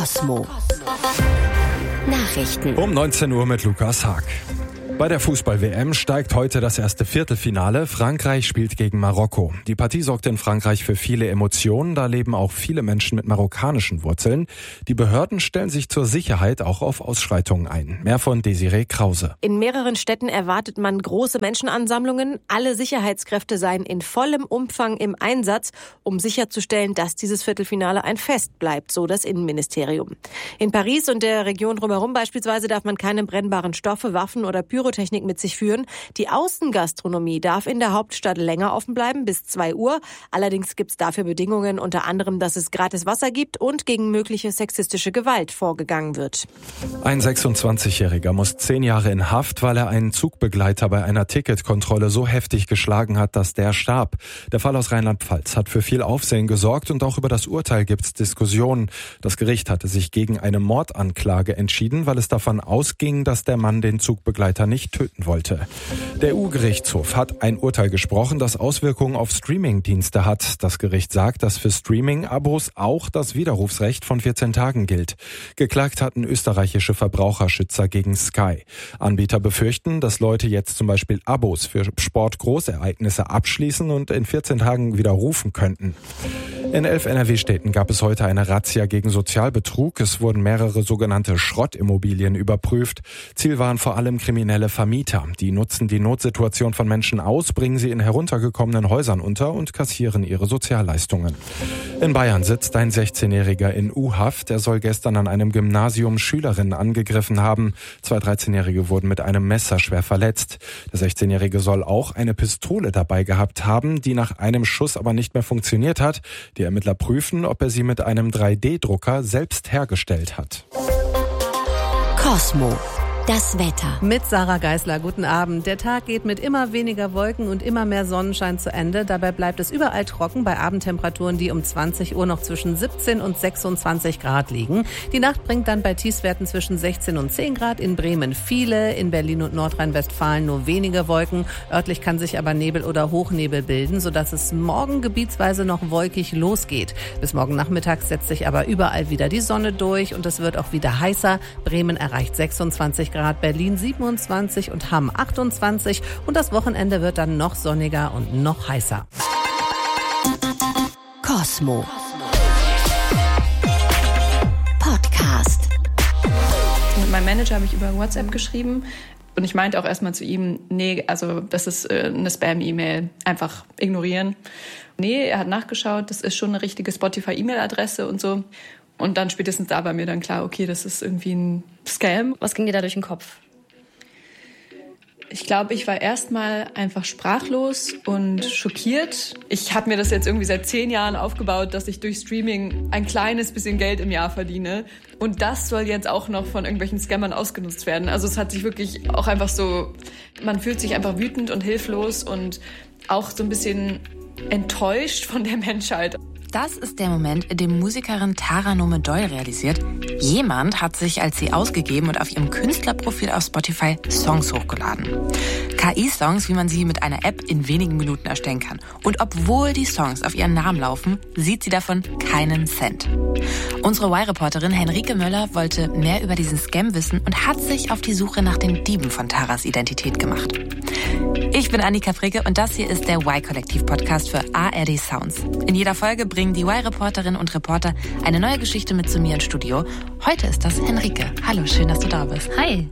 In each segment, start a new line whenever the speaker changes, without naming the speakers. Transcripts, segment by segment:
Kosmo. Nachrichten.
Um 19 Uhr mit Lukas Haag. Bei der Fußball-WM steigt heute das erste Viertelfinale. Frankreich spielt gegen Marokko. Die Partie sorgt in Frankreich für viele Emotionen. Da leben auch viele Menschen mit marokkanischen Wurzeln. Die Behörden stellen sich zur Sicherheit auch auf Ausschreitungen ein. Mehr von Desiree Krause.
In mehreren Städten erwartet man große Menschenansammlungen. Alle Sicherheitskräfte seien in vollem Umfang im Einsatz, um sicherzustellen, dass dieses Viertelfinale ein Fest bleibt, so das Innenministerium. In Paris und der Region drumherum beispielsweise darf man keine brennbaren Stoffe, Waffen oder Pyrotechnik mit sich führen. Die Außengastronomie darf in der Hauptstadt länger offen bleiben, bis 2 Uhr. Allerdings gibt es dafür Bedingungen, unter anderem, dass es gratis Wasser gibt und gegen mögliche sexistische Gewalt vorgegangen wird.
Ein 26-Jähriger muss 10 Jahre in Haft, weil er einen Zugbegleiter bei einer Ticketkontrolle so heftig geschlagen hat, dass der starb. Der Fall aus Rheinland-Pfalz hat für viel Aufsehen gesorgt und auch über das Urteil gibt es Diskussionen. Das Gericht hatte sich gegen eine Mordanklage entschieden, weil es davon ausging, dass der Mann den Zugbegleiter nicht töten wollte. Der EU-Gerichtshof hat ein Urteil gesprochen, das Auswirkungen auf Streaming-Dienste hat. Das Gericht sagt, dass für Streaming-Abos auch das Widerrufsrecht von 14 Tagen gilt. Geklagt hatten österreichische Verbraucherschützer gegen Sky. Anbieter befürchten, dass Leute jetzt zum Beispiel Abos für Sportgroßereignisse abschließen und in 14 Tagen widerrufen könnten. In 11 NRW-Städten gab es heute eine Razzia gegen Sozialbetrug. Es wurden mehrere sogenannte Schrottimmobilien überprüft. Ziel waren vor allem kriminelle Vermieter. Die nutzen die Notsituation von Menschen aus, bringen sie in heruntergekommenen Häusern unter und kassieren ihre Sozialleistungen. In Bayern sitzt ein 16-Jähriger in U-Haft. Er soll gestern an einem Gymnasium Schülerinnen angegriffen haben. 2 13-Jährige wurden mit einem Messer schwer verletzt. Der 16-Jährige soll auch eine Pistole dabei gehabt haben, die nach einem Schuss aber nicht mehr funktioniert hat. Die Ermittler prüfen, ob er sie mit einem 3D-Drucker selbst hergestellt hat.
Kosmo. Das Wetter.
Mit Sarah Geisler, guten Abend. Der Tag geht mit immer weniger Wolken und immer mehr Sonnenschein zu Ende. Dabei bleibt es überall trocken bei Abendtemperaturen, die um 20 Uhr noch zwischen 17 und 26 Grad liegen. Die Nacht bringt dann bei Tiefstwerten zwischen 16 und 10 Grad. In Bremen viele, in Berlin und Nordrhein-Westfalen nur wenige Wolken. Örtlich kann sich aber Nebel oder Hochnebel bilden, sodass es morgen gebietsweise noch wolkig losgeht. Bis morgen Nachmittag setzt sich aber überall wieder die Sonne durch und es wird auch wieder heißer. Bremen erreicht 26 Grad, Berlin 27 und Hamm 28 und das Wochenende wird dann noch sonniger und noch heißer.
Kosmo. Podcast.
Mit meinem Manager habe ich über WhatsApp geschrieben und ich meinte auch erstmal zu ihm, nee, also das ist eine Spam-E-Mail, einfach ignorieren. Nee, er hat nachgeschaut, das ist schon eine richtige Spotify-E-Mail-Adresse und so. Und dann spätestens da war mir dann klar, okay, das ist irgendwie ein Scam.
Was ging dir da durch den Kopf?
Ich glaube, ich war erstmal einfach sprachlos und schockiert. Ich habe mir das jetzt irgendwie seit 10 Jahren aufgebaut, dass ich durch Streaming ein kleines bisschen Geld im Jahr verdiene. Und das soll jetzt auch noch von irgendwelchen Scammern ausgenutzt werden. Also es hat sich wirklich auch einfach so, man fühlt sich einfach wütend und hilflos und auch so ein bisschen enttäuscht von der Menschheit.
Das ist der Moment, in dem Musikerin Tara Nome Doyle realisiert, jemand hat sich als sie ausgegeben und auf ihrem Künstlerprofil auf Spotify Songs hochgeladen. KI-Songs, wie man sie mit einer App in wenigen Minuten erstellen kann. Und obwohl die Songs auf ihren Namen laufen, sieht sie davon keinen Cent. Unsere Y-Reporterin Henrike Möller wollte mehr über diesen Scam wissen und hat sich auf die Suche nach den Dieben von Taras Identität gemacht. Ich bin Annika Fricke und das hier ist der Y-Kollektiv-Podcast für ARD Sounds. In jeder Folge bringen die Y-Reporterinnen und Reporter eine neue Geschichte mit zu mir ins Studio. Heute ist das Henrike. Hallo, schön, dass du da bist.
Hi.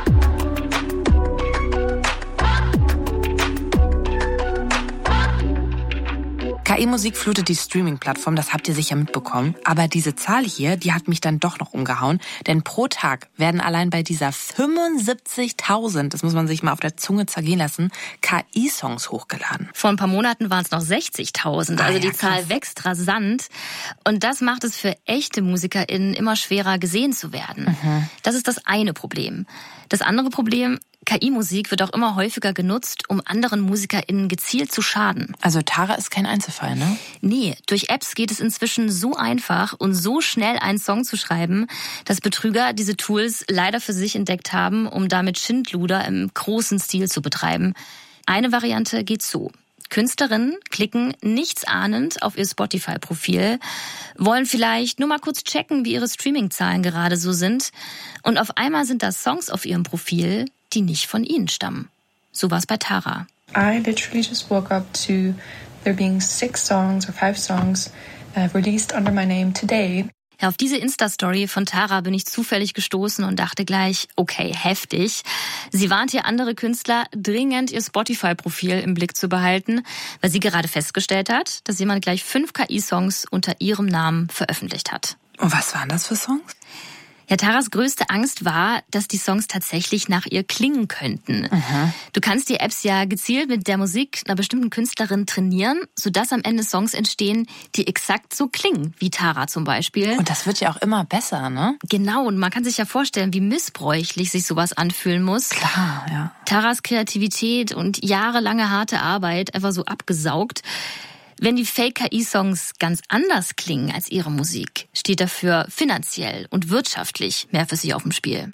KI-Musik flutet die Streaming-Plattform, das habt ihr sicher mitbekommen. Aber diese Zahl hier, die hat mich dann doch noch umgehauen. Denn pro Tag werden allein bei dieser 75.000, das muss man sich mal auf der Zunge zergehen lassen, KI-Songs hochgeladen.
Vor ein paar Monaten waren es noch 60.000. Also die Zahl wächst rasant. Und das macht es für echte MusikerInnen immer schwerer, gesehen zu werden. Das ist das eine Problem. Das andere Problem: KI-Musik wird auch immer häufiger genutzt, um anderen MusikerInnen gezielt zu schaden.
Also Tara ist kein Einzelfall, ne?
Nee, durch Apps geht es inzwischen so einfach und so schnell einen Song zu schreiben, dass Betrüger diese Tools leider für sich entdeckt haben, um damit Schindluder im großen Stil zu betreiben. Eine Variante geht so. Künstlerinnen klicken nichtsahnend auf ihr Spotify-Profil, wollen vielleicht nur mal kurz checken, wie ihre Streaming-Zahlen gerade so sind. Und auf einmal sind da Songs auf ihrem Profil, die nicht von ihnen stammen. So war es bei Tara.
I literally just woke up to there being 6 songs or 5 songs released under my name today.
Ja, auf diese Insta-Story von Tara bin ich zufällig gestoßen und dachte gleich, okay, heftig. Sie warnt hier andere Künstler, dringend ihr Spotify-Profil im Blick zu behalten, weil sie gerade festgestellt hat, dass jemand gleich 5 KI-Songs unter ihrem Namen veröffentlicht hat.
Und was waren das für Songs?
Ja, Taras größte Angst war, dass die Songs tatsächlich nach ihr klingen könnten. Du kannst die Apps ja gezielt mit der Musik einer bestimmten Künstlerin trainieren, sodass am Ende Songs entstehen, die exakt so klingen, wie Tara zum Beispiel.
Und das wird ja auch immer besser, ne?
Genau, und man kann sich ja vorstellen, wie missbräuchlich sich sowas anfühlen muss.
Klar, ja.
Taras Kreativität und jahrelange harte Arbeit einfach so abgesaugt. Wenn die Fake-KI-Songs ganz anders klingen als ihre Musik, steht dafür finanziell und wirtschaftlich mehr für sie auf dem Spiel.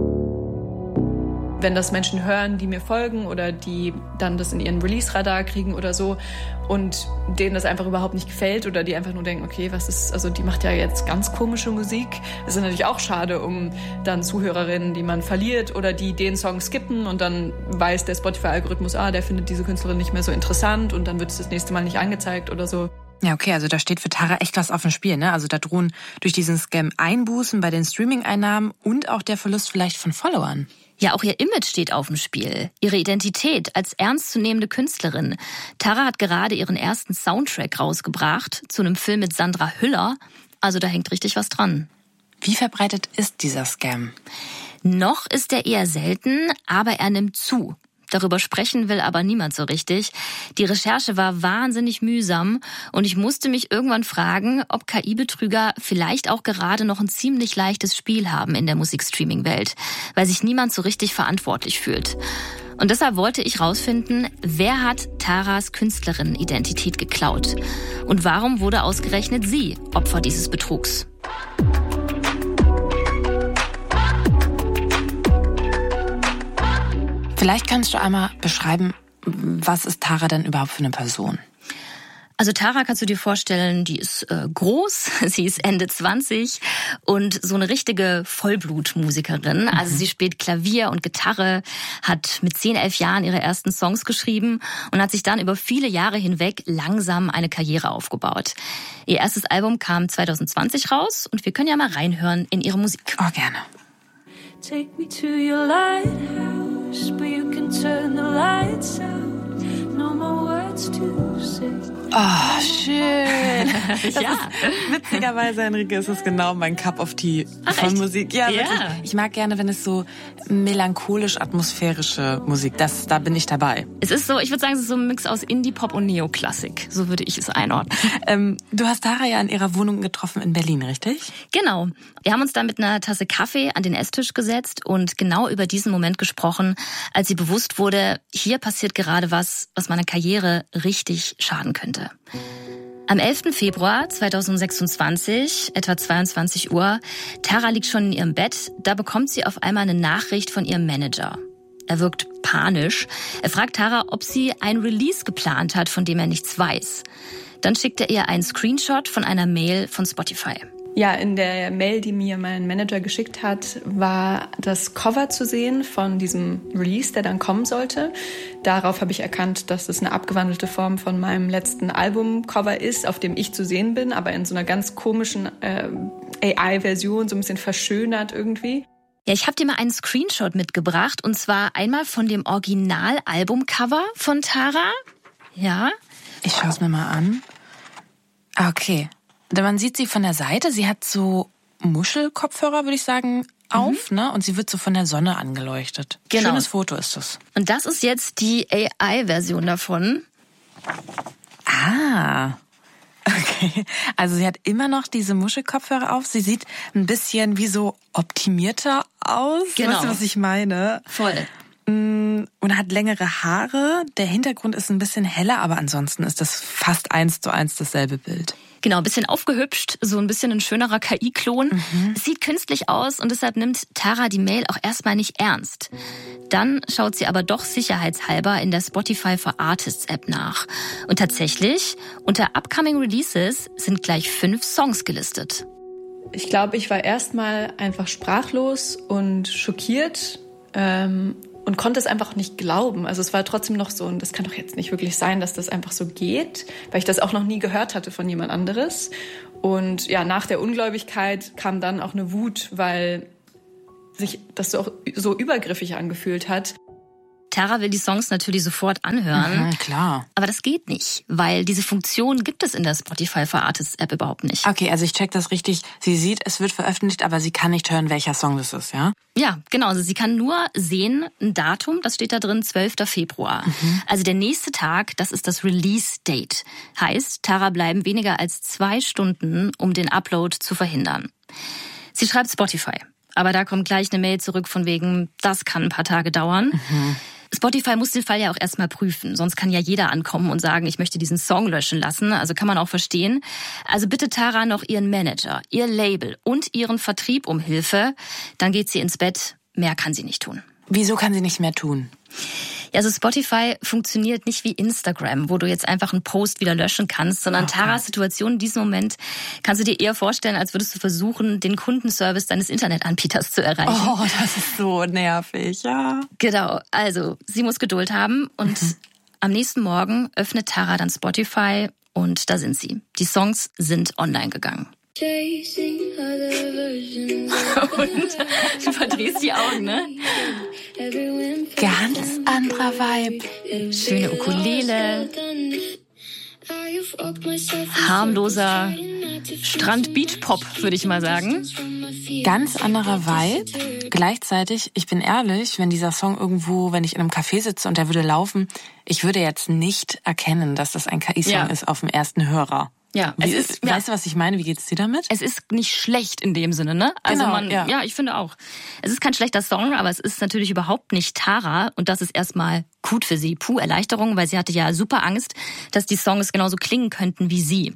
Wenn das Menschen hören, die mir folgen oder die dann das in ihren Release-Radar kriegen oder so und denen das einfach überhaupt nicht gefällt oder die einfach nur denken, okay, die macht ja jetzt ganz komische Musik. Das ist natürlich auch schade, um dann Zuhörerinnen, die man verliert oder die den Song skippen und dann weiß der Spotify-Algorithmus, der findet diese Künstlerin nicht mehr so interessant und dann wird es das nächste Mal nicht angezeigt oder so.
Ja, okay, also da steht für Tara echt was auf dem Spiel, ne? Also da drohen durch diesen Scam Einbußen bei den Streaming-Einnahmen und auch der Verlust vielleicht von Followern.
Ja, auch ihr Image steht auf dem Spiel. Ihre Identität als ernstzunehmende Künstlerin. Tara hat gerade ihren ersten Soundtrack rausgebracht zu einem Film mit Sandra Hüller. Also da hängt richtig was dran.
Wie verbreitet ist dieser Scam?
Noch ist er eher selten, aber er nimmt zu. Darüber sprechen will aber niemand so richtig. Die Recherche war wahnsinnig mühsam und ich musste mich irgendwann fragen, ob KI-Betrüger vielleicht auch gerade noch ein ziemlich leichtes Spiel haben in der Musikstreaming-Welt, weil sich niemand so richtig verantwortlich fühlt. Und deshalb wollte ich rausfinden, wer hat Taras Künstlerinnen-Identität geklaut? Und warum wurde ausgerechnet sie Opfer dieses Betrugs?
Vielleicht kannst du einmal beschreiben, was ist Tara denn überhaupt für eine Person?
Also Tara kannst du dir vorstellen, die ist groß, sie ist Ende 20 und so eine richtige Vollblutmusikerin. Also sie spielt Klavier und Gitarre, hat mit 10, 11 Jahren ihre ersten Songs geschrieben und hat sich dann über viele Jahre hinweg langsam eine Karriere aufgebaut. Ihr erstes Album kam 2020 raus und wir können ja mal reinhören in ihre Musik.
Oh, gerne.
Take me to your lighthouse, but you can turn the lights out. No more words to say.
Oh, schön.
Ja.
Witzigerweise, Henrike, ist das genau mein Cup of Tea von Musik. Ja, wirklich. Ich mag gerne, wenn es so melancholisch-atmosphärische Musik, da bin ich dabei.
Es ist so, ich würde sagen, es ist so ein Mix aus Indie-Pop und Neoklassik. So würde ich es einordnen.
Du hast Tara ja in ihrer Wohnung getroffen in Berlin, richtig?
Genau. Wir haben uns da mit einer Tasse Kaffee an den Esstisch gesetzt und genau über diesen Moment gesprochen, als sie bewusst wurde, hier passiert gerade was meiner Karriere richtig schaden könnte. Am 11. Februar 2026, etwa 22 Uhr, Tara liegt schon in ihrem Bett, da bekommt sie auf einmal eine Nachricht von ihrem Manager. Er wirkt panisch. Er fragt Tara, ob sie ein Release geplant hat, von dem er nichts weiß. Dann schickt er ihr einen Screenshot von einer Mail von Spotify.
Ja, in der Mail, die mir mein Manager geschickt hat, war das Cover zu sehen von diesem Release, der dann kommen sollte. Darauf habe ich erkannt, dass es eine abgewandelte Form von meinem letzten Albumcover ist, auf dem ich zu sehen bin, aber in so einer ganz komischen AI-Version, so ein bisschen verschönert irgendwie.
Ja, ich habe dir mal einen Screenshot mitgebracht und zwar einmal von dem Original-Albumcover von Tara. Ja.
Ich schaue es mir mal an. Okay. Man sieht sie von der Seite, sie hat so Muschelkopfhörer, würde ich sagen, auf, ne? Und sie wird so von der Sonne angeleuchtet.
Genau.
Schönes Foto ist das.
Und das ist jetzt die AI-Version davon.
Ah, okay. Also sie hat immer noch diese Muschelkopfhörer auf. Sie sieht ein bisschen wie so optimierter aus.
Genau.
Weißt du, was ich meine?
Voll.
Und hat längere Haare. Der Hintergrund ist ein bisschen heller, aber ansonsten ist das fast 1:1 dasselbe Bild.
Genau, ein bisschen aufgehübscht, so ein bisschen ein schönerer KI-Klon. Es sieht künstlich aus und deshalb nimmt Tara die Mail auch erstmal nicht ernst. Dann schaut sie aber doch sicherheitshalber in der Spotify for Artists App nach. Und tatsächlich, unter Upcoming Releases sind gleich 5 Songs gelistet.
Ich glaube, ich war erstmal einfach sprachlos und schockiert und konnte es einfach nicht glauben. Also es war trotzdem noch so, und das kann doch jetzt nicht wirklich sein, dass das einfach so geht, weil ich das auch noch nie gehört hatte von jemand anderes. Und ja, nach der Ungläubigkeit kam dann auch eine Wut, weil sich das so übergriffig angefühlt hat.
Tara will die Songs natürlich sofort anhören.
Klar.
Aber das geht nicht, weil diese Funktion gibt es in der Spotify for Artists App überhaupt nicht.
Okay, also ich check das richtig. Sie sieht, es wird veröffentlicht, aber sie kann nicht hören, welcher Song das ist, ja?
Ja, genau. Also sie kann nur sehen, ein Datum, das steht da drin, 12. Februar. Also der nächste Tag, das ist das Release-Date. Heißt, Tara bleiben weniger als 2 Stunden, um den Upload zu verhindern. Sie schreibt Spotify. Aber da kommt gleich eine Mail zurück von wegen, das kann ein paar Tage dauern. Spotify muss den Fall ja auch erstmal prüfen, sonst kann ja jeder ankommen und sagen, ich möchte diesen Song löschen lassen, also kann man auch verstehen. Also bitte Tara noch ihren Manager, ihr Label und ihren Vertrieb um Hilfe, dann geht sie ins Bett, mehr kann sie nicht tun.
Wieso kann sie nicht mehr tun?
Ja, also Spotify funktioniert nicht wie Instagram, wo du jetzt einfach einen Post wieder löschen kannst, sondern Taras Situation in diesem Moment kannst du dir eher vorstellen, als würdest du versuchen, den Kundenservice deines Internetanbieters zu erreichen.
Oh, das ist so nervig, ja.
Genau, also sie muss Geduld haben und am nächsten Morgen öffnet Tara dann Spotify und da sind sie. Die Songs sind online gegangen. Und du verdrehst die Augen, ne?
Ganz anderer Vibe.
Schöne Ukulele, harmloser Strand-Beach-Pop, würde ich mal sagen.
Ganz anderer Vibe. Gleichzeitig, ich bin ehrlich, wenn dieser Song irgendwo, wenn ich in einem Café sitze und der würde laufen, ich würde jetzt nicht erkennen, dass das ein KI-Song ist auf dem ersten Hörer.
Ja,
weißt du, was ich meine? Wie geht's dir damit?
Es ist nicht schlecht in dem Sinne, ne? Also
genau,
ja, ich finde auch. Es ist kein schlechter Song, aber es ist natürlich überhaupt nicht Tara und das ist erstmal gut für sie. Puh, Erleichterung, weil sie hatte ja super Angst, dass die Songs genauso klingen könnten wie sie.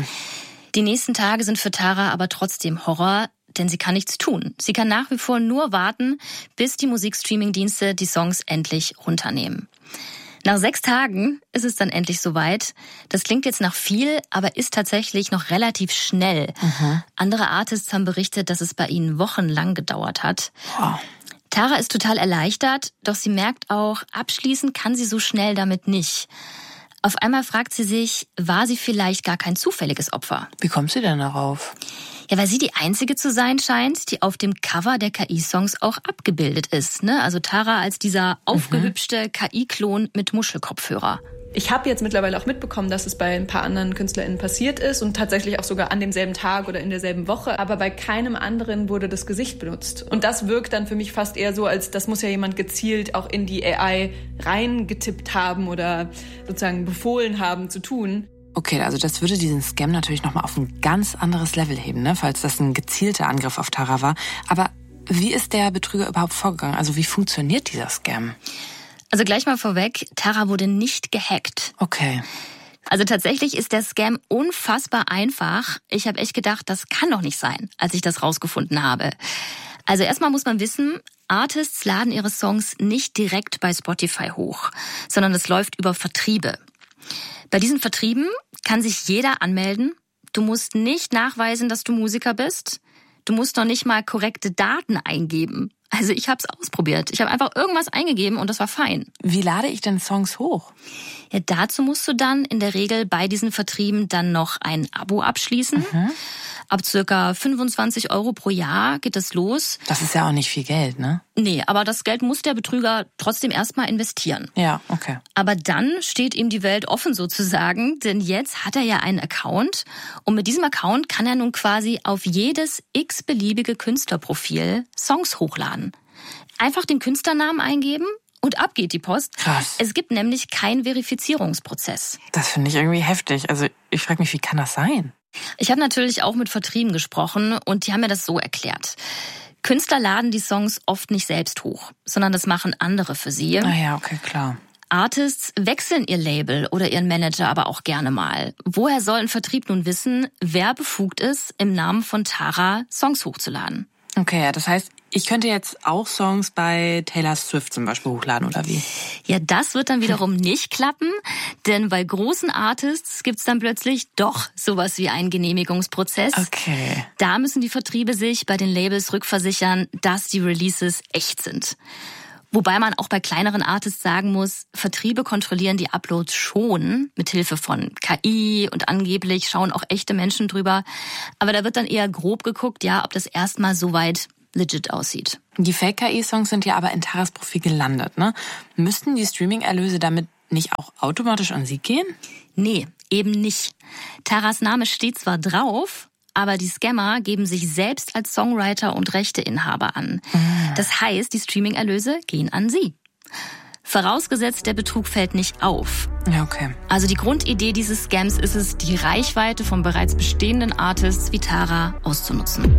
Die nächsten Tage sind für Tara aber trotzdem Horror, denn sie kann nichts tun. Sie kann nach wie vor nur warten, bis die Musikstreaming-Dienste die Songs endlich runternehmen. Nach 6 Tagen ist es dann endlich soweit. Das klingt jetzt nach viel, aber ist tatsächlich noch relativ schnell. Andere Artists haben berichtet, dass es bei ihnen wochenlang gedauert hat.
Wow.
Tara ist total erleichtert, doch sie merkt auch, abschließen kann sie so schnell damit nicht. Auf einmal fragt sie sich, war sie vielleicht gar kein zufälliges Opfer?
Wie kommt sie denn darauf?
Ja, weil sie die Einzige zu sein scheint, die auf dem Cover der KI-Songs auch abgebildet ist. Ne? Also Tara als dieser aufgehübschte KI-Klon mit Muschelkopfhörer.
Ich habe jetzt mittlerweile auch mitbekommen, dass es bei ein paar anderen KünstlerInnen passiert ist und tatsächlich auch sogar an demselben Tag oder in derselben Woche. Aber bei keinem anderen wurde das Gesicht benutzt. Und das wirkt dann für mich fast eher so, als das muss ja jemand gezielt auch in die AI reingetippt haben oder sozusagen befohlen haben zu tun.
Okay, also das würde diesen Scam natürlich nochmal auf ein ganz anderes Level heben, ne? Falls das ein gezielter Angriff auf Tara war. Aber wie ist der Betrüger überhaupt vorgegangen? Also wie funktioniert dieser Scam?
Also gleich mal vorweg, Tara wurde nicht gehackt.
Okay.
Also tatsächlich ist der Scam unfassbar einfach. Ich habe echt gedacht, das kann doch nicht sein, als ich das rausgefunden habe. Also erstmal muss man wissen, Artists laden ihre Songs nicht direkt bei Spotify hoch, sondern es läuft über Vertriebe. Bei diesen Vertrieben kann sich jeder anmelden. Du musst nicht nachweisen, dass du Musiker bist. Du musst noch nicht mal korrekte Daten eingeben. Also ich habe es ausprobiert. Ich habe einfach irgendwas eingegeben und das war fein.
Wie lade ich denn Songs hoch?
Ja, dazu musst du dann in der Regel bei diesen Vertrieben dann noch ein Abo abschließen. Ab circa 25 € pro Jahr geht es los.
Das ist ja auch nicht viel Geld, ne?
Nee, aber das Geld muss der Betrüger trotzdem erstmal investieren.
Ja, okay.
Aber dann steht ihm die Welt offen sozusagen, denn jetzt hat er ja einen Account und mit diesem Account kann er nun quasi auf jedes x-beliebige Künstlerprofil Songs hochladen. Einfach den Künstlernamen eingeben und ab geht die Post.
Krass.
Es gibt nämlich keinen Verifizierungsprozess.
Das finde ich irgendwie heftig. Also ich frage mich, wie kann das sein?
Ich habe natürlich auch mit Vertrieben gesprochen und die haben mir das so erklärt. Künstler laden die Songs oft nicht selbst hoch, sondern das machen andere für sie.
Ah ja, okay, klar.
Artists wechseln ihr Label oder ihren Manager aber auch gerne mal. Woher soll ein Vertrieb nun wissen, wer befugt ist, im Namen von Tara Songs hochzuladen?
Okay, ja, das heißt, ich könnte jetzt auch Songs bei Taylor Swift zum Beispiel hochladen, oder wie?
Ja, das wird dann wiederum nicht klappen, denn bei großen Artists gibt's dann plötzlich doch sowas wie einen Genehmigungsprozess.
Okay.
Da müssen die Vertriebe sich bei den Labels rückversichern, dass die Releases echt sind. Wobei man auch bei kleineren Artists sagen muss, Vertriebe kontrollieren die Uploads schon mit Hilfe von KI und angeblich schauen auch echte Menschen drüber. Aber da wird dann eher grob geguckt, ja, ob das erstmal soweit legit aussieht.
Die Fake-KI-Songs sind ja aber in Taras Profil gelandet, ne? Müssten die Streaming-Erlöse damit nicht auch automatisch an sie gehen?
Nee, eben nicht. Taras Name steht zwar drauf, aber die Scammer geben sich selbst als Songwriter und Rechteinhaber an. Das heißt, die Streaming-Erlöse gehen an sie. Vorausgesetzt, der Betrug fällt nicht auf.
Ja, okay.
Also die Grundidee dieses Scams ist es, die Reichweite von bereits bestehenden Artists wie Tara auszunutzen.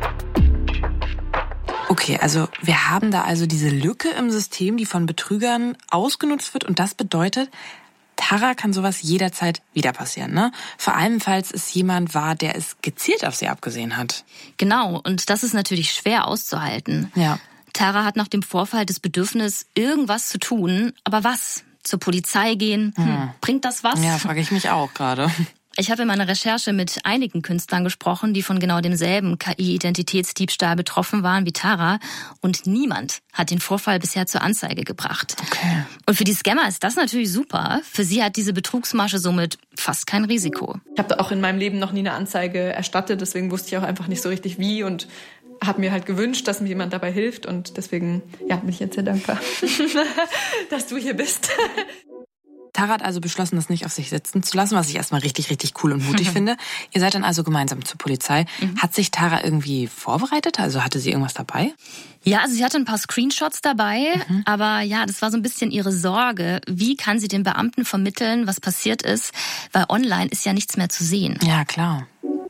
Okay, also wir haben da also diese Lücke im System, die von Betrügern ausgenutzt wird. Und das bedeutet, Tara kann sowas jederzeit wieder passieren, ne? Vor allem, falls es jemand war, der es gezielt auf sie abgesehen hat.
Genau, und das ist natürlich schwer auszuhalten.
Ja.
Tara hat nach dem Vorfall das Bedürfnis, irgendwas zu tun. Aber was? Zur Polizei gehen? Bringt das was?
Ja, frage ich mich auch gerade.
Ich habe in meiner Recherche mit einigen Künstlern gesprochen, die von genau demselben KI-Identitätsdiebstahl betroffen waren wie Tara. Und niemand hat den Vorfall bisher zur Anzeige gebracht.
Okay.
Und für die Scammer ist das natürlich super. Für sie hat diese Betrugsmasche somit fast kein Risiko.
Ich habe auch in meinem Leben noch nie eine Anzeige erstattet, deswegen wusste ich auch einfach nicht so richtig wie und habe mir halt gewünscht, dass mir jemand dabei hilft. Und deswegen bin ich jetzt sehr dankbar, dass du hier bist.
Tara hat also beschlossen, das nicht auf sich sitzen zu lassen, was ich erstmal richtig, richtig cool und mutig finde. Ihr seid dann also gemeinsam zur Polizei. Hat sich Tara irgendwie vorbereitet? Also hatte sie irgendwas dabei?
Ja, also sie hatte ein paar Screenshots dabei, aber ja, das war so ein bisschen ihre Sorge. Wie kann sie den Beamten vermitteln, was passiert ist? Weil online ist ja nichts mehr zu sehen.
Ja, klar.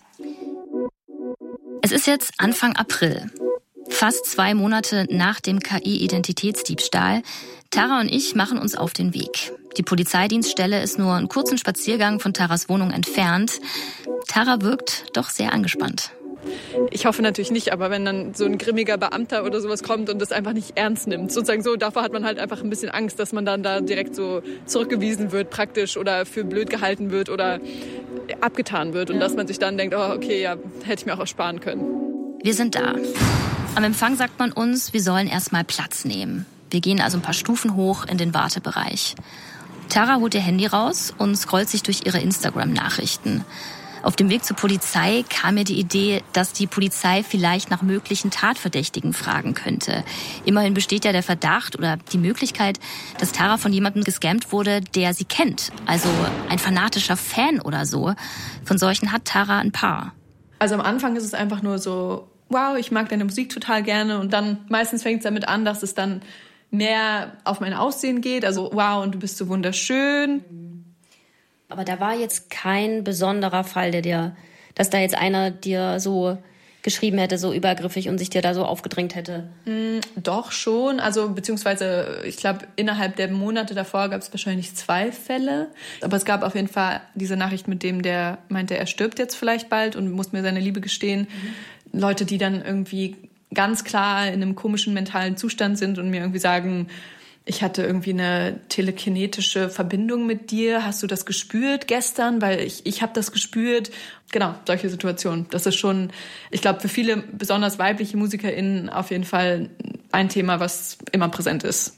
Es ist jetzt Anfang April. Fast 2 Monate nach dem KI-Identitätsdiebstahl. Tara und ich machen uns auf den Weg. Die Polizeidienststelle ist nur einen kurzen Spaziergang von Taras Wohnung entfernt. Tara wirkt doch sehr angespannt.
Ich hoffe natürlich nicht, aber wenn dann so ein grimmiger Beamter oder sowas kommt und das einfach nicht ernst nimmt, sozusagen so, davor hat man halt einfach ein bisschen Angst, dass man dann da direkt so zurückgewiesen wird praktisch oder für blöd gehalten wird oder abgetan wird und dass man sich dann denkt, oh okay, ja, hätte ich mir auch ersparen können.
Wir sind da. Am Empfang sagt man uns, wir sollen erstmal Platz nehmen. Wir gehen also ein paar Stufen hoch in den Wartebereich. Tara holt ihr Handy raus und scrollt sich durch ihre Instagram-Nachrichten. Auf dem Weg zur Polizei kam mir die Idee, dass die Polizei vielleicht nach möglichen Tatverdächtigen fragen könnte. Immerhin besteht ja der Verdacht oder die Möglichkeit, dass Tara von jemandem gescammt wurde, der sie kennt. Also ein fanatischer Fan oder so. Von solchen hat Tara ein paar.
Also am Anfang ist es einfach nur so, wow, ich mag deine Musik total gerne. Und dann meistens fängt es damit an, dass es dann mehr auf mein Aussehen geht. Also wow, und du bist so wunderschön.
Aber da war jetzt kein besonderer Fall, dass da jetzt einer dir so geschrieben hätte, so übergriffig und sich dir da so aufgedrängt hätte.
Doch schon, also beziehungsweise ich glaube, innerhalb der Monate davor gab es wahrscheinlich 2 Fälle. Aber es gab auf jeden Fall diese Nachricht mit dem, der meinte, er stirbt jetzt vielleicht bald und muss mir seine Liebe gestehen. Leute, die dann irgendwie ganz klar in einem komischen mentalen Zustand sind und mir irgendwie sagen, ich hatte irgendwie eine telekinetische Verbindung mit dir. Hast du das gespürt gestern? Weil ich habe das gespürt. Genau, solche Situationen. Das ist schon, ich glaube, für viele, besonders weibliche MusikerInnen, auf jeden Fall ein Thema, was immer präsent ist.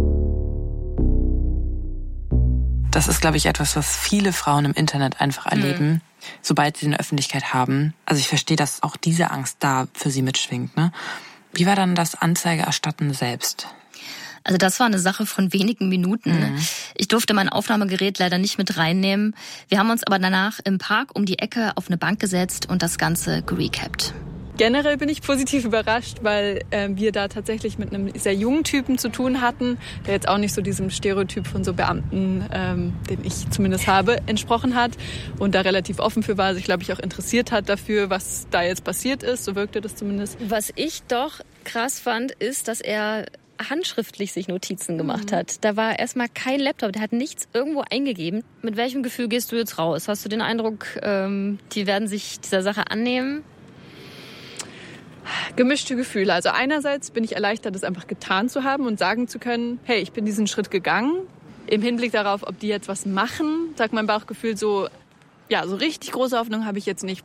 Das ist, glaube ich, etwas, was viele Frauen im Internet einfach erleben, sobald sie eine Öffentlichkeit haben. Also ich verstehe, dass auch diese Angst da für sie mitschwingt, ne? Wie war dann das Anzeigeerstatten selbst?
Also das war eine Sache von wenigen Minuten. Ich durfte mein Aufnahmegerät leider nicht mit reinnehmen. Wir haben uns aber danach im Park um die Ecke auf eine Bank gesetzt und das Ganze gerecapt.
Generell bin ich positiv überrascht, weil wir da tatsächlich mit einem sehr jungen Typen zu tun hatten, der jetzt auch nicht so diesem Stereotyp von so Beamten, den ich zumindest habe, entsprochen hat und da relativ offen für war, sich, glaube ich, auch interessiert hat dafür, was da jetzt passiert ist. So wirkte das zumindest.
Was ich doch krass fand, ist, dass er
handschriftlich sich Notizen gemacht hat. Da war erstmal kein Laptop, der hat nichts irgendwo eingegeben. Mit welchem Gefühl gehst du jetzt raus? Hast du den Eindruck, die werden sich dieser Sache annehmen?
Gemischte Gefühle. Also einerseits bin ich erleichtert, das einfach getan zu haben und sagen zu können, hey, ich bin diesen Schritt gegangen. Im Hinblick darauf, ob die jetzt was machen, sagt mein Bauchgefühl so richtig große Hoffnung habe ich jetzt nicht.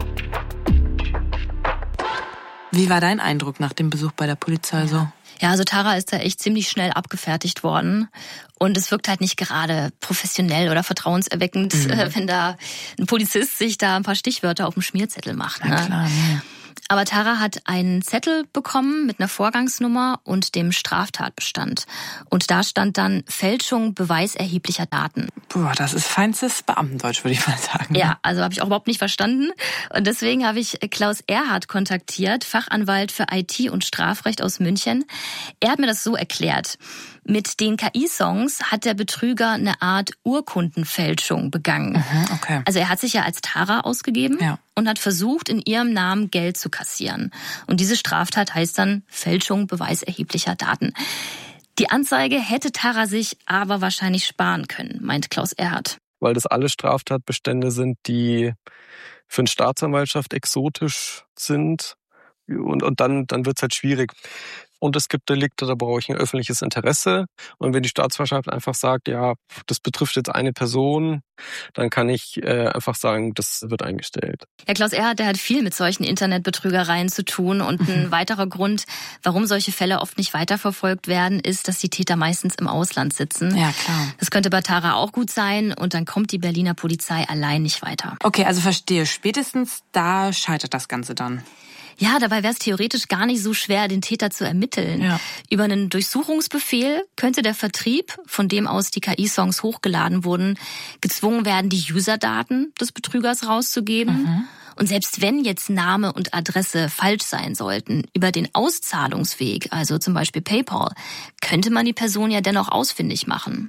Wie war dein Eindruck nach dem Besuch bei der Polizei so?
Ja, also Tara ist da echt ziemlich schnell abgefertigt worden. Und es wirkt halt nicht gerade professionell oder vertrauenserweckend, wenn da ein Polizist sich da ein paar Stichwörter auf dem Schmierzettel macht. Ne?
Na klar, ne.
Aber Tara hat einen Zettel bekommen mit einer Vorgangsnummer und dem Straftatbestand. Und da stand dann Fälschung beweiserheblicher Daten.
Boah, das ist feinstes Beamtendeutsch, würde ich mal sagen.
Ja, also habe ich auch überhaupt nicht verstanden. Und deswegen habe ich Klaus Erhardt kontaktiert, Fachanwalt für IT und Strafrecht aus München. Er hat mir das so erklärt. Mit den KI-Songs hat der Betrüger eine Art Urkundenfälschung begangen.
Okay.
Also er hat sich ja als Tara ausgegeben und hat versucht, in ihrem Namen Geld zu kassieren. Und diese Straftat heißt dann Fälschung beweiserheblicher Daten. Die Anzeige hätte Tara sich aber wahrscheinlich sparen können, meint Klaus Erhardt.
Weil das alle Straftatbestände sind, die für eine Staatsanwaltschaft exotisch sind. Und dann wird's halt schwierig. Und es gibt Delikte, da brauche ich ein öffentliches Interesse. Und wenn die Staatsanwaltschaft einfach sagt, ja, das betrifft jetzt eine Person, dann kann ich einfach sagen, das wird eingestellt.
Ja, Klaus Erhardt, der hat viel mit solchen Internetbetrügereien zu tun. Und ein weiterer Grund, warum solche Fälle oft nicht weiterverfolgt werden, ist, dass die Täter meistens im Ausland sitzen.
Ja, klar.
Das könnte bei Tara auch gut sein. Und dann kommt die Berliner Polizei allein nicht weiter.
Okay, also verstehe. Spätestens da scheitert das Ganze dann.
Ja, dabei wäre es theoretisch gar nicht so schwer, den Täter zu ermitteln.
Ja.
Über einen Durchsuchungsbefehl könnte der Vertrieb, von dem aus die KI-Songs hochgeladen wurden, gezwungen werden, die Userdaten des Betrügers rauszugeben. Und selbst wenn jetzt Name und Adresse falsch sein sollten, über den Auszahlungsweg, also zum Beispiel PayPal, könnte man die Person ja dennoch ausfindig machen.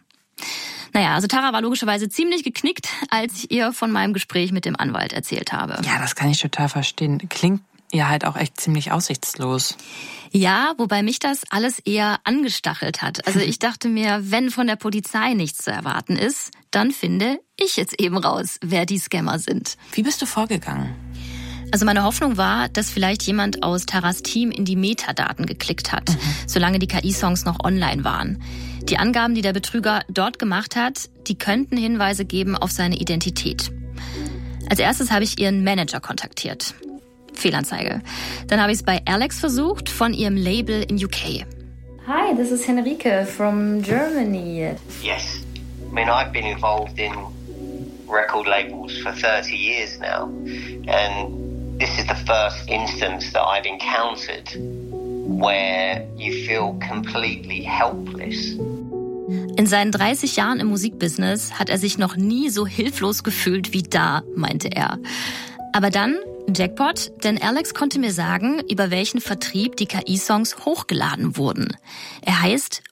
Naja, also Tara war logischerweise ziemlich geknickt, als ich ihr von meinem Gespräch mit dem Anwalt erzählt habe.
Ja, das kann ich total verstehen. Klingt ja halt auch echt ziemlich aussichtslos.
Ja, wobei mich das alles eher angestachelt hat. Also ich dachte mir, wenn von der Polizei nichts zu erwarten ist, dann finde ich jetzt eben raus, wer die Scammer sind.
Wie bist du vorgegangen?
Also meine Hoffnung war, dass vielleicht jemand aus Taras Team in die Metadaten geklickt hat, solange die KI-Songs noch online waren. Die Angaben, die der Betrüger dort gemacht hat, die könnten Hinweise geben auf seine Identität. Als erstes habe ich ihren Manager kontaktiert. Fehlanzeige. Dann habe ich es bei Alex versucht, von ihrem Label in UK.
Hi, this is Henrike from Germany.
Yes. I mean, I've been involved in record labels for 30 years now. And this is the first instance that I've encountered where you feel completely helpless.
In seinen 30 Jahren im Musikbusiness hat er sich noch nie so hilflos gefühlt wie da, meinte er. Aber dann Jackpot, denn Alex konnte mir sagen, über welchen Vertrieb die KI-Songs hochgeladen wurden. Er heißt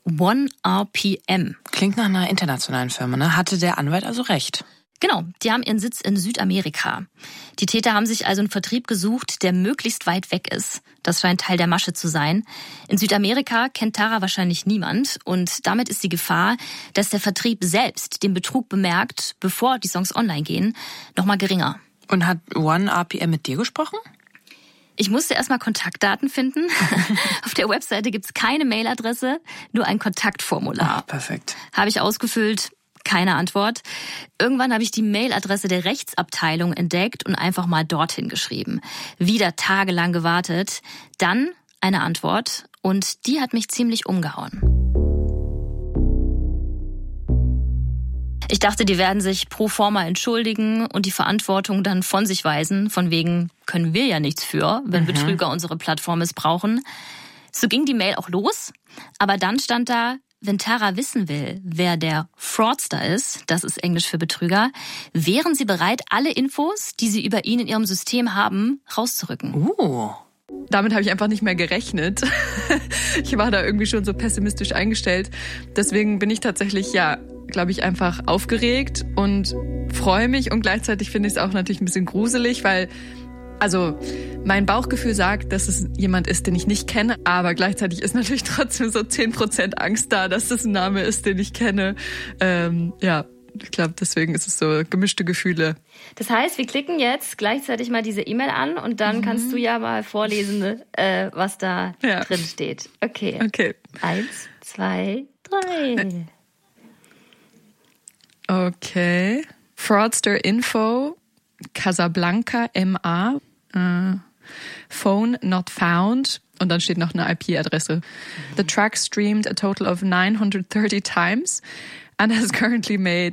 OneRPM.
Klingt nach einer internationalen Firma, ne? Hatte der Anwalt also recht?
Genau, die haben ihren Sitz in Südamerika. Die Täter haben sich also einen Vertrieb gesucht, der möglichst weit weg ist. Das scheint Teil der Masche zu sein. In Südamerika kennt Tara wahrscheinlich niemand und damit ist die Gefahr, dass der Vertrieb selbst den Betrug bemerkt, bevor die Songs online gehen, nochmal geringer.
Und hat OneRPM mit dir gesprochen?
Ich musste erstmal Kontaktdaten finden. Auf der Webseite gibt's keine Mailadresse, nur ein Kontaktformular.
Perfekt.
Habe ich ausgefüllt, keine Antwort. Irgendwann habe ich die Mailadresse der Rechtsabteilung entdeckt und einfach mal dorthin geschrieben. Wieder tagelang gewartet, dann eine Antwort und die hat mich ziemlich umgehauen. Ich dachte, die werden sich pro forma entschuldigen und die Verantwortung dann von sich weisen, von wegen können wir ja nichts für, wenn Betrüger unsere Plattform missbrauchen. So ging die Mail auch los, aber dann stand da, wenn Tara wissen will, wer der Fraudster ist, das ist Englisch für Betrüger, wären sie bereit, alle Infos, die sie über ihn in ihrem System haben, rauszurücken.
Damit habe ich einfach nicht mehr gerechnet. Ich war da irgendwie schon so pessimistisch eingestellt. Deswegen bin ich tatsächlich, glaube ich, einfach aufgeregt und freue mich. Und gleichzeitig finde ich es auch natürlich ein bisschen gruselig, weil Also mein Bauchgefühl sagt, dass es jemand ist, den ich nicht kenne, aber gleichzeitig ist natürlich trotzdem so 10% Angst da, dass das ein Name ist, den ich kenne. Ich glaube, deswegen ist es so gemischte Gefühle.
Das heißt, wir klicken jetzt gleichzeitig mal diese E-Mail an und dann kannst du ja mal vorlesen, was da drin steht. Okay. 1, 2, 3.
Okay. Fraudster Info, Casablanca MA, Phone not found und dann steht noch eine IP-Adresse. The track streamed a total of 930 times and has currently made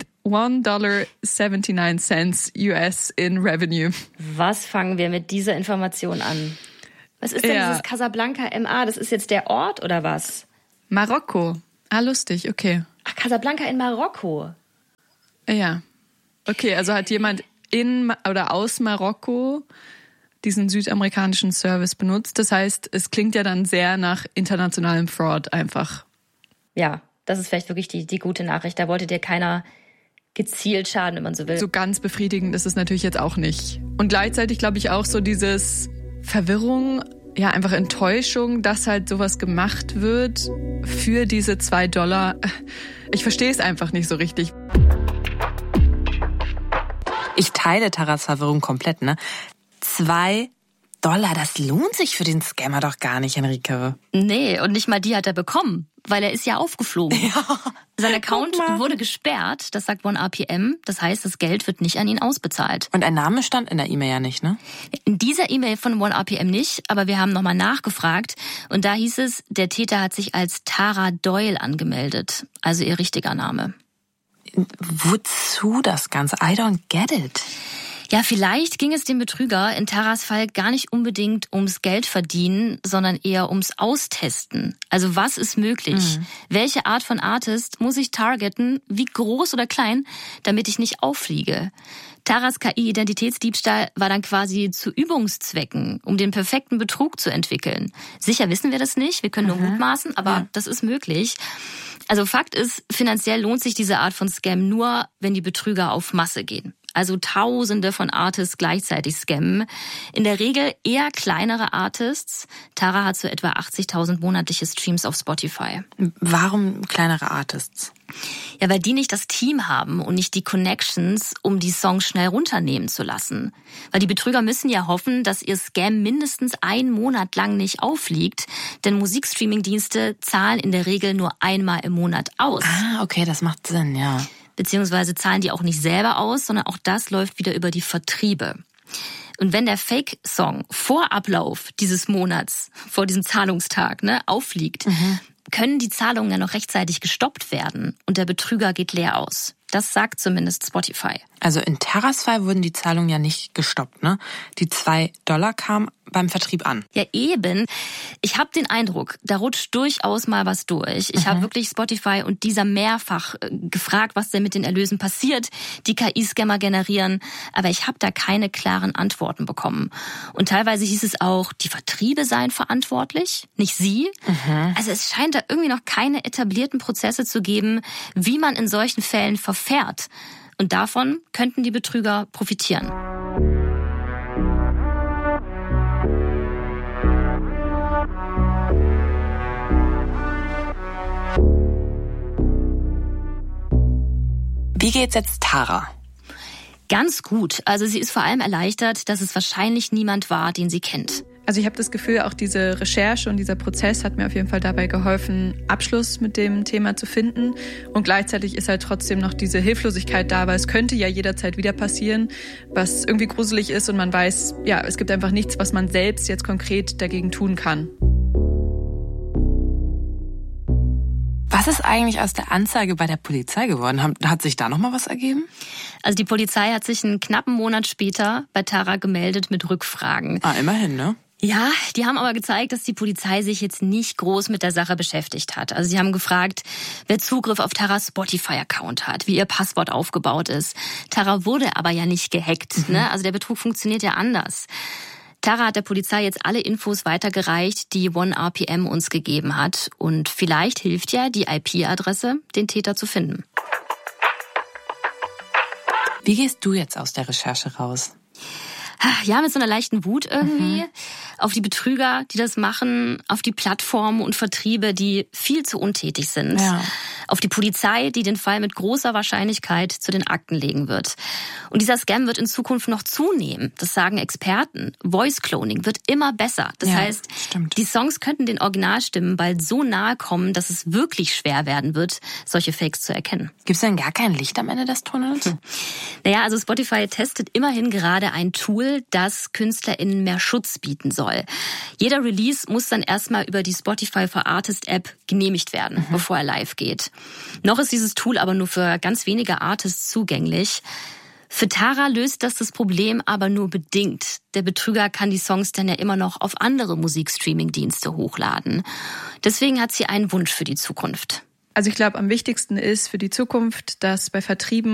$1.79 US in revenue.
Was fangen wir mit dieser Information an? Was ist denn dieses Casablanca MA? Das ist jetzt der Ort oder was?
Marokko. Ah, lustig, okay.
Ach, Casablanca in Marokko.
Ja. Okay, also hat jemand in oder aus Marokko diesen südamerikanischen Service benutzt. Das heißt, es klingt ja dann sehr nach internationalem Fraud einfach.
Ja, das ist vielleicht wirklich die gute Nachricht. Da wollte dir keiner gezielt schaden, wenn man so will.
So ganz befriedigend ist es natürlich jetzt auch nicht. Und gleichzeitig glaube ich auch so dieses Verwirrung, ja einfach Enttäuschung, dass halt sowas gemacht wird für diese $2. Ich verstehe es einfach nicht so richtig.
Ich teile Taras Verwirrung komplett, ne? $2, das lohnt sich für den Scammer doch gar nicht, Henrike.
Nee, und nicht mal die hat er bekommen, weil er ist ja aufgeflogen.
Ja,
sein Account wurde gesperrt, das sagt OneRPM, das heißt, das Geld wird nicht an ihn ausbezahlt.
Und ein Name stand in der E-Mail ja nicht, ne?
In dieser E-Mail von OneRPM nicht, aber wir haben nochmal nachgefragt und da hieß es, der Täter hat sich als Tara Doyle angemeldet, also ihr richtiger Name.
Wozu das Ganze? I don't get it.
Ja, vielleicht ging es dem Betrüger in Taras Fall gar nicht unbedingt ums Geldverdienen, sondern eher ums Austesten. Also was ist möglich? Welche Art von Artist muss ich targeten, wie groß oder klein, damit ich nicht auffliege? Taras KI-Identitätsdiebstahl war dann quasi zu Übungszwecken, um den perfekten Betrug zu entwickeln. Sicher wissen wir das nicht, wir können nur mutmaßen, aber das ist möglich. Also Fakt ist, finanziell lohnt sich diese Art von Scam nur, wenn die Betrüger auf Masse gehen. Also Tausende von Artists gleichzeitig scammen. In der Regel eher kleinere Artists. Tara hat so etwa 80.000 monatliche Streams auf Spotify.
Warum kleinere Artists?
Ja, weil die nicht das Team haben und nicht die Connections, um die Songs schnell runternehmen zu lassen. Weil die Betrüger müssen ja hoffen, dass ihr Scam mindestens 1 Monat lang nicht auffliegt. Denn Musikstreaming-Dienste zahlen in der Regel nur einmal im Monat aus.
Ah, okay, das macht Sinn, ja.
Beziehungsweise zahlen die auch nicht selber aus, sondern auch das läuft wieder über die Vertriebe. Und wenn der Fake-Song vor Ablauf dieses Monats, vor diesem Zahlungstag, auffliegt, können die Zahlungen ja noch rechtzeitig gestoppt werden und der Betrüger geht leer aus. Das sagt zumindest Spotify.
Also in Taras Fall wurden die Zahlungen ja nicht gestoppt, ne? Die $2 kamen beim Vertrieb an.
Ja, eben. Ich habe den Eindruck, da rutscht durchaus mal was durch. Ich habe wirklich Spotify und dieser mehrfach gefragt, was denn mit den Erlösen passiert, die KI-Scammer generieren. Aber ich habe da keine klaren Antworten bekommen. Und teilweise hieß es auch, die Vertriebe seien verantwortlich, nicht sie. Also es scheint da irgendwie noch keine etablierten Prozesse zu geben, wie man in solchen Fällen verfährt. Und davon könnten die Betrüger profitieren.
Wie geht's jetzt Tara?
Ganz gut. Also sie ist vor allem erleichtert, dass es wahrscheinlich niemand war, den sie kennt.
Also ich habe das Gefühl, auch diese Recherche und dieser Prozess hat mir auf jeden Fall dabei geholfen, Abschluss mit dem Thema zu finden. Und gleichzeitig ist halt trotzdem noch diese Hilflosigkeit da, weil es könnte ja jederzeit wieder passieren, was irgendwie gruselig ist und man weiß, ja, es gibt einfach nichts, was man selbst jetzt konkret dagegen tun kann.
Was ist eigentlich aus der Anzeige bei der Polizei geworden? Hat sich da noch mal was ergeben?
Also die Polizei hat sich einen knappen Monat später bei Tara gemeldet mit Rückfragen.
Ah, immerhin, ne?
Ja, die haben aber gezeigt, dass die Polizei sich jetzt nicht groß mit der Sache beschäftigt hat. Also sie haben gefragt, wer Zugriff auf Taras Spotify-Account hat, wie ihr Passwort aufgebaut ist. Tara wurde aber ja nicht gehackt, ne? Also der Betrug funktioniert ja anders. Tara hat der Polizei jetzt alle Infos weitergereicht, die OneRPM uns gegeben hat. Und vielleicht hilft ja die IP-Adresse, den Täter zu finden.
Wie gehst du jetzt aus der Recherche raus?
Ja, mit so einer leichten Wut irgendwie auf die Betrüger, die das machen, auf die Plattformen und Vertriebe, die viel zu untätig sind, auf die Polizei, die den Fall mit großer Wahrscheinlichkeit zu den Akten legen wird. Und dieser Scam wird in Zukunft noch zunehmen, das sagen Experten. Voice Cloning wird immer besser. Das heißt, die Songs könnten den Originalstimmen bald so nahe kommen, dass es wirklich schwer werden wird, solche Fakes zu erkennen.
Gibt's denn gar kein Licht am Ende des Tunnels?
Naja, also Spotify testet immerhin gerade ein Tool, das KünstlerInnen mehr Schutz bieten soll. Jeder Release muss dann erstmal über die Spotify for Artists App genehmigt werden, bevor er live geht. Noch ist dieses Tool aber nur für ganz wenige Artists zugänglich. Für Tara löst das Problem aber nur bedingt. Der Betrüger kann die Songs dann ja immer noch auf andere Musikstreaming-Dienste hochladen. Deswegen hat sie einen Wunsch für die Zukunft.
Also ich glaube, am wichtigsten ist für die Zukunft, dass bei Vertrieben